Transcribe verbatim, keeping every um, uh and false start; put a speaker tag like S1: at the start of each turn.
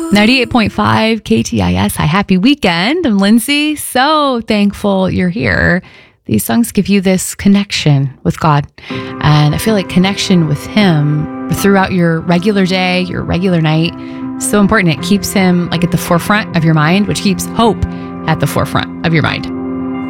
S1: ninety-eight point five K T I S. Hi, happy weekend. I'm Lindsay. So thankful you're here. These songs give you this connection with God. And I feel like connection with Him throughout your regular day, your regular night, so important. It keeps Him like at the forefront of your mind, which keeps hope at the forefront of your mind.